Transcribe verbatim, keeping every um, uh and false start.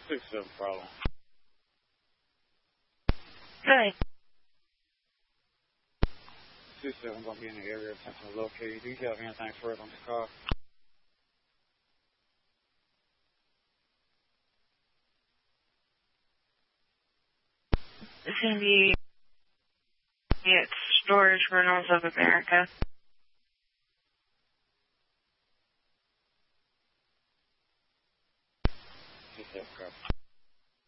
six seven problem. Good. six seven going to be in the area attempting to locate you. Do you have anything further on the car? It's going to be at Storage Rentals of America. six seven,